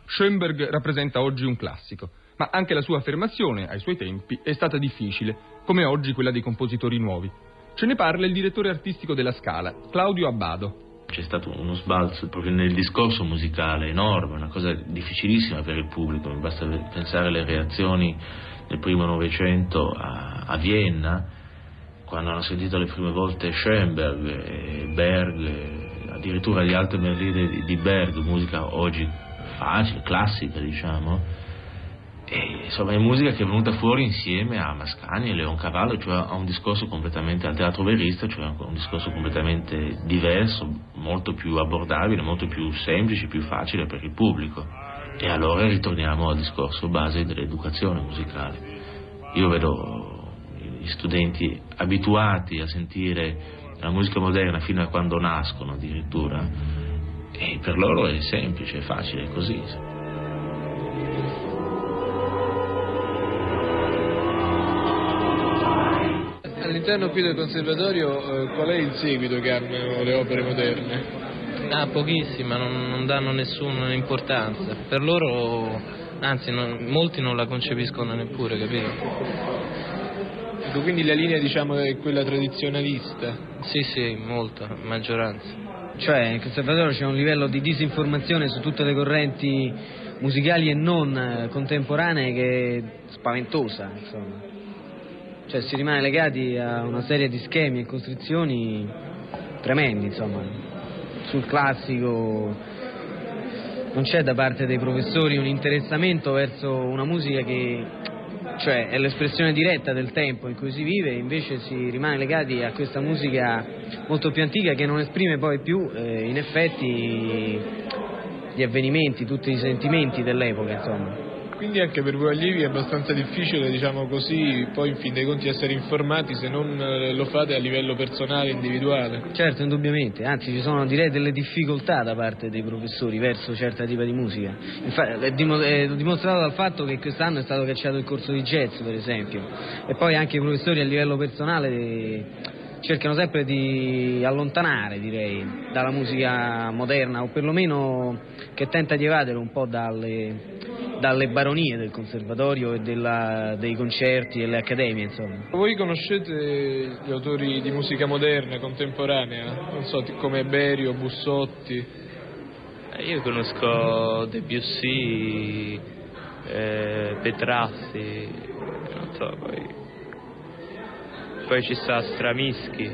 Schoenberg rappresenta oggi un classico, ma anche la sua affermazione, ai suoi tempi, è stata difficile, come oggi quella dei compositori nuovi. Ce ne parla il direttore artistico della Scala, Claudio Abbado. C'è stato uno sbalzo proprio nel discorso musicale enorme, una cosa difficilissima per il pubblico. Basta pensare alle reazioni del primo Novecento a Vienna, quando hanno sentito le prime volte Schoenberg e Berg, addirittura gli alte melodie di Berg, musica oggi facile, classica, diciamo. E insomma è musica che è venuta fuori insieme a Mascagni e Leoncavallo, cioè a un discorso completamente, al teatro verista, cioè un discorso completamente diverso, molto più abbordabile, molto più semplice, più facile per il pubblico. E allora ritorniamo al discorso base dell'educazione musicale. Io vedo gli studenti abituati a sentire la musica moderna fino a quando nascono addirittura, e per loro è semplice, è facile, è così. All'interno qui del conservatorio qual è il seguito che hanno le opere moderne? Pochissima, non danno nessuna importanza. Per loro, anzi, molti non la concepiscono neppure, capito? Ecco, quindi la linea, diciamo, è quella tradizionalista? Sì, molta, maggioranza. Cioè, in conservatorio c'è un livello di disinformazione su tutte le correnti musicali e non contemporanee che è spaventosa, insomma. Cioè si rimane legati a una serie di schemi e costrizioni tremendi, insomma. Sul classico non c'è da parte dei professori un interessamento verso una musica che, cioè, è l'espressione diretta del tempo in cui si vive, invece si rimane legati a questa musica molto più antica che non esprime poi più in effetti gli avvenimenti, tutti i sentimenti dell'epoca, insomma. Quindi anche per voi allievi è abbastanza difficile, diciamo così, poi in fin dei conti essere informati se non lo fate a livello personale, individuale. Certo, indubbiamente, anzi ci sono, direi, delle difficoltà da parte dei professori verso certa tipa di musica. Infatti è dimostrato dal fatto che quest'anno è stato cacciato il corso di jazz, per esempio, e poi anche i professori a livello personale cercano sempre di allontanare, direi, dalla musica moderna, o perlomeno che tenta di evadere un po' dalle baronie del conservatorio e dei concerti e le accademie, insomma. Voi conoscete gli autori di musica moderna, contemporanea? Non so, come Berio, Bussotti? Io conosco Debussy, Petrassi, non so, poi ci sta Stravinsky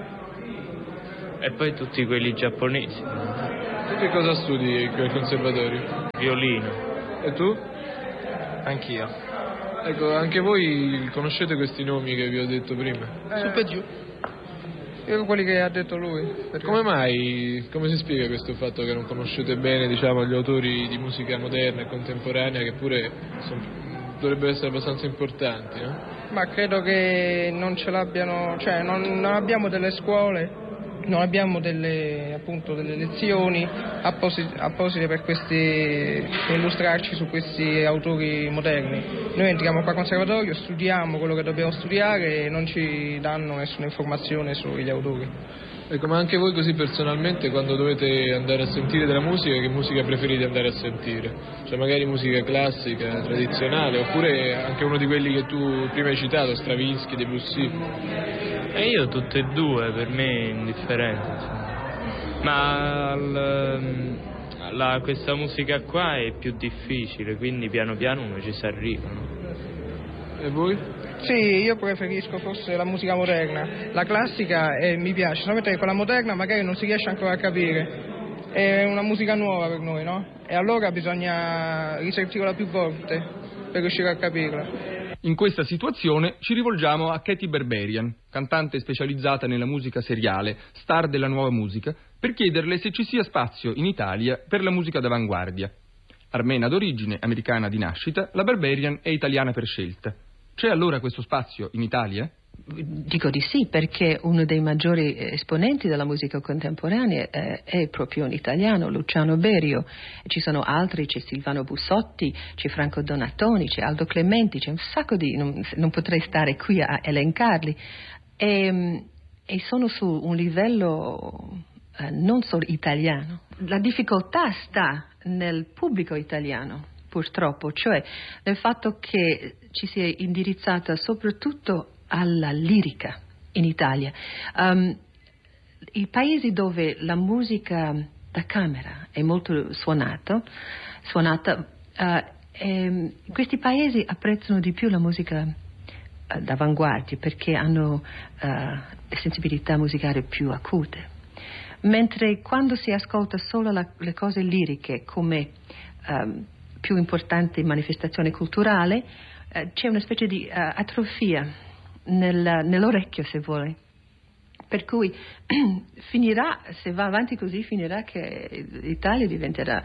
e poi tutti quelli giapponesi. Tu che cosa studi qui al conservatorio? Violino. E tu? Anch'io. Ecco, anche voi conoscete questi nomi che vi ho detto prima? Su per giù. Io quelli che ha detto lui. Perché? Come mai, come si spiega questo fatto che non conoscete bene, diciamo, gli autori di musica moderna e contemporanea, che pure dovrebbero essere abbastanza importanti, no? Ma credo che non ce l'abbiano, cioè non abbiamo delle scuole, non abbiamo delle lezioni apposite per illustrarci su questi autori moderni. Noi entriamo qua al conservatorio, studiamo quello che dobbiamo studiare e non ci danno nessuna informazione sugli autori. Ecco, ma anche voi così personalmente, quando dovete andare a sentire della musica, che musica preferite andare a sentire? Cioè magari musica classica, tradizionale, oppure anche uno di quelli che tu prima hai citato, Stravinsky, Debussy? E io tutte e due, per me è indifferente, insomma. Ma questa musica qua è più difficile, quindi piano piano uno ci si arriva, no? E voi? Sì, io preferisco forse la musica moderna. La classica mi piace, solamente che quella moderna magari non si riesce ancora a capire. È una musica nuova per noi, no? E allora bisogna risentirla più volte per riuscire a capirla. In questa situazione ci rivolgiamo a Katy Berberian, cantante specializzata nella musica seriale, star della nuova musica, per chiederle se ci sia spazio in Italia per la musica d'avanguardia. Armena d'origine, americana di nascita, la Berberian è italiana per scelta. C'è allora questo spazio in Italia? Dico di sì, perché uno dei maggiori esponenti della musica contemporanea è proprio un italiano, Luciano Berio. Ci sono altri, c'è Silvano Bussotti, c'è Franco Donatoni, c'è Aldo Clementi, c'è un sacco di... non potrei stare qui a elencarli. E sono su un livello non solo italiano. La difficoltà sta nel pubblico italiano, purtroppo, cioè nel fatto che ci sia indirizzata soprattutto alla lirica in Italia. I paesi dove la musica da camera è molto suonata, questi paesi apprezzano di più la musica d'avanguardia perché hanno le sensibilità musicali più acute. Mentre quando si ascolta solo le cose liriche come più importante manifestazione culturale, c'è una specie di atrofia nell'orecchio, se vuole. Per cui finirà, se va avanti così, finirà che l'Italia diventerà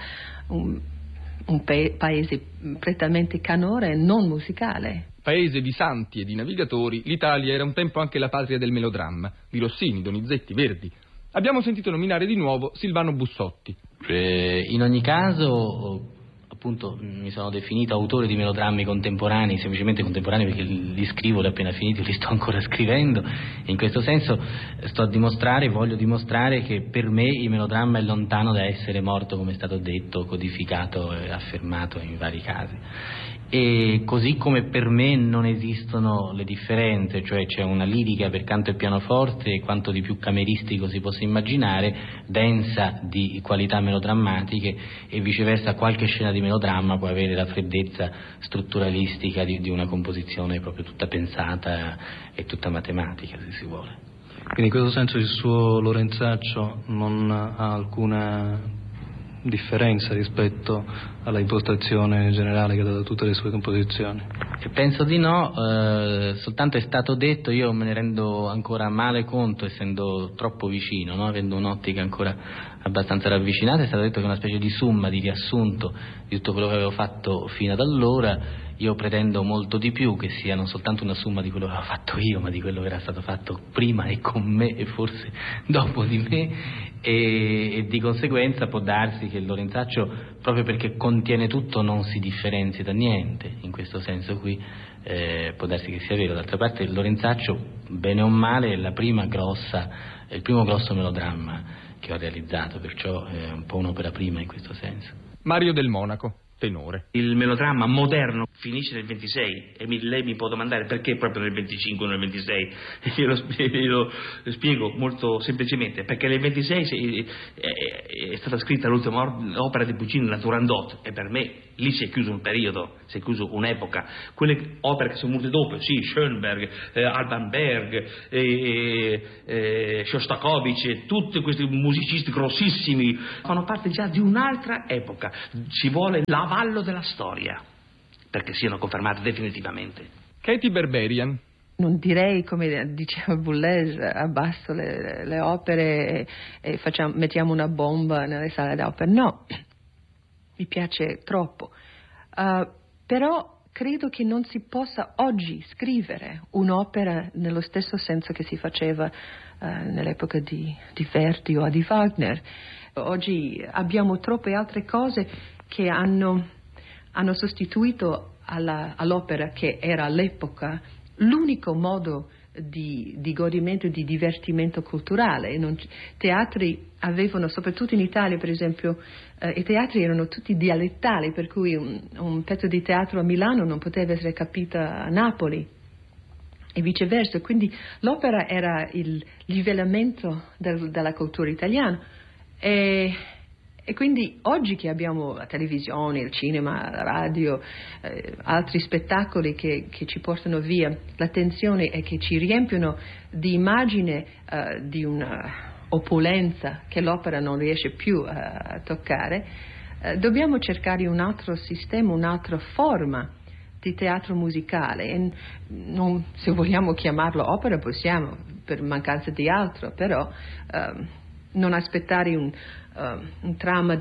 un paese prettamente canore e non musicale. Paese di santi e di navigatori, l'Italia era un tempo anche la patria del melodramma, di Rossini, Donizetti, Verdi. Abbiamo sentito nominare di nuovo Silvano Bussotti. In ogni caso, appunto, mi sono definito autore di melodrammi contemporanei, semplicemente contemporanei perché li scrivo, li ho appena finiti, li sto ancora scrivendo. In questo senso voglio dimostrare che per me il melodramma è lontano da essere morto, come è stato detto, codificato e affermato in vari casi. E così come per me non esistono le differenze, cioè c'è una lirica per canto e pianoforte e quanto di più cameristico si possa immaginare, densa di qualità melodrammatiche, e viceversa qualche scena di melodramma può avere la freddezza strutturalistica di una composizione proprio tutta pensata e tutta matematica, se si vuole. Quindi in questo senso il suo Lorenzaccio non ha alcuna differenza rispetto alla impostazione generale che ha dato a tutte le sue composizioni? Penso di no, soltanto è stato detto, io me ne rendo ancora male conto essendo troppo vicino, no? Avendo un'ottica ancora abbastanza ravvicinata, è stato detto che è una specie di summa, di riassunto di tutto quello che avevo fatto fino ad allora. Io pretendo molto di più, che sia non soltanto una somma di quello che avevo fatto io, ma di quello che era stato fatto prima e con me e forse dopo di me, e di conseguenza può darsi che il Lorenzaccio, proprio perché contiene tutto, non si differenzi da niente. In questo senso qui può darsi che sia vero. D'altra parte il Lorenzaccio, bene o male, è il primo grosso melodramma che ho realizzato, perciò è un po' un'opera prima in questo senso. Mario Del Monaco, tenore. Il melodramma moderno finisce nel 26 e lei mi può domandare perché proprio nel 25 o nel 26. Io lo spiego molto semplicemente, perché nel 26 è stata scritta l'ultima opera di Puccini, la Turandot, e per me lì si è chiuso un periodo, si è chiuso un'epoca. Quelle opere che sono venute dopo, sì, Schoenberg, Alban Berg, Shostakovich, tutti questi musicisti grossissimi fanno parte già di un'altra epoca. Ci vuole l'avallo della storia perché siano confermate definitivamente. Katy Berberian. Non direi, come diceva Boulez, abbasso le opere e mettiamo una bomba nelle sale d'opera. No, mi piace troppo. Però credo che non si possa oggi scrivere un'opera nello stesso senso che si faceva nell'epoca di Verdi o di Wagner. Oggi abbiamo troppe altre cose che hanno sostituito all'opera che era all'epoca l'unico modo di godimento, di divertimento culturale. Teatri avevano, soprattutto in Italia per esempio, i teatri erano tutti dialettali, per cui un pezzo di teatro a Milano non poteva essere capita a Napoli e viceversa. Quindi l'opera era il livellamento della cultura italiana. E quindi oggi che abbiamo la televisione, il cinema, la radio, altri spettacoli che ci portano via l'attenzione e che ci riempiono di immagine di una opulenza che l'opera non riesce più a toccare, dobbiamo cercare un altro sistema, un'altra forma di teatro musicale. E se vogliamo chiamarlo opera possiamo, per mancanza di altro, però non aspettare un trama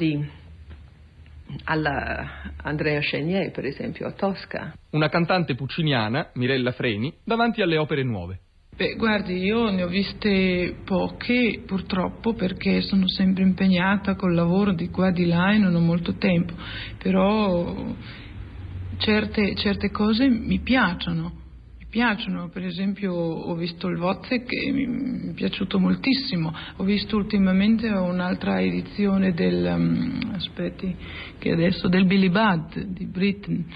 alla Andrea Chenier, per esempio, a Tosca. Una cantante pucciniana, Mirella Freni, davanti alle opere nuove. Beh, guardi, io ne ho viste poche, purtroppo, perché sono sempre impegnata col lavoro di qua di là e non ho molto tempo, però certe cose mi piacciono piacciono. Per esempio ho visto il Wozzeck che mi è piaciuto moltissimo. Ho visto ultimamente un'altra edizione del del Billy Budd di Britten,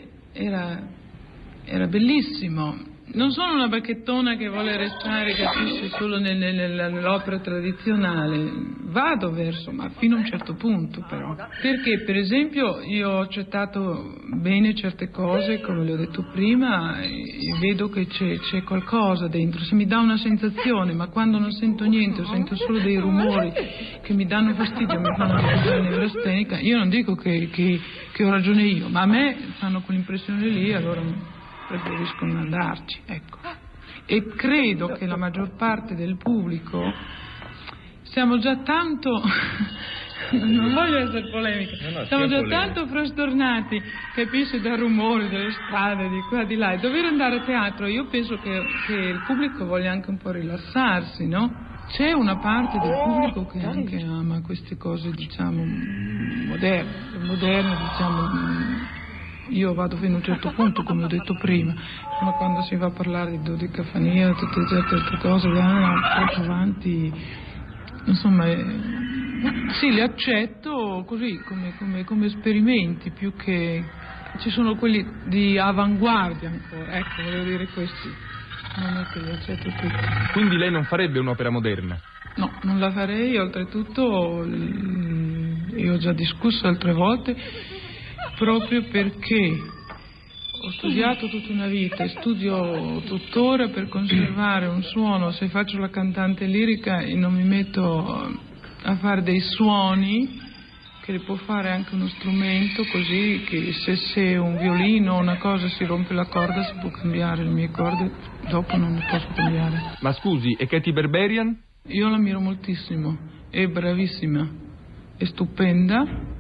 era bellissimo. Non sono una bacchettona che vuole restare, capisci, solo nell'opera tradizionale, vado verso, ma fino a un certo punto però. Perché per esempio io ho accettato bene certe cose, come le ho detto prima, e vedo che c'è qualcosa dentro, se mi dà una sensazione, ma quando non sento niente, sento solo dei rumori che mi danno fastidio, mi fanno diventare nevrastenica, io non dico che ho ragione io, ma a me fanno quell'impressione lì, allora preferisco non andarci, ecco. E credo che la maggior parte del pubblico siamo già tanto non voglio essere polemica, siamo già tanto frastornati, capisci, dal rumore delle strade di qua di là, e dover andare a teatro, io penso che il pubblico voglia anche un po' rilassarsi, no? C'è una parte del pubblico che anche ama queste cose, diciamo, moderne, diciamo. Io vado fino a un certo punto, come ho detto prima, ma quando si va a parlare di dodecafania, tutte certe altre cose, porto avanti, insomma, sì, li accetto così, come esperimenti, più che ci sono quelli di avanguardia ancora, ecco, volevo dire questi, non è che li accetto tutti. Quindi lei non farebbe un'opera moderna? No, non la farei, oltretutto io ho già discusso altre volte, proprio perché ho studiato tutta una vita e studio tuttora per conservare un suono. Se faccio la cantante lirica e non mi metto a fare dei suoni, che li può fare anche uno strumento, così che se un violino o una cosa si rompe la corda si può cambiare, le mie corde dopo non le posso cambiare. Ma scusi, e Katy Berberian? Io l'ammiro moltissimo, è bravissima, è stupenda.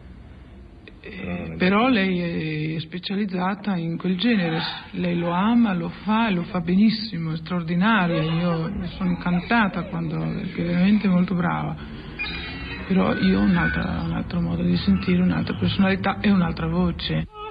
Però lei è specializzata in quel genere, lei lo ama, lo fa e lo fa benissimo, è straordinaria, io sono incantata perché è veramente molto brava, però io ho un altro modo di sentire, un'altra personalità e un'altra voce.